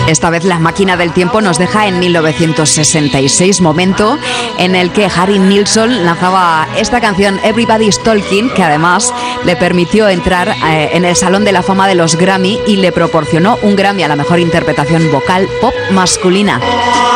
Esta vez la máquina del tiempo nos deja en 1966, momento en el que Harry Nilsson lanzaba esta canción Everybody's Talking, que además le permitió entrar en el Salón de la Fama de los Grammy y le proporcionó un Grammy a la mejor interpretación vocal pop masculina.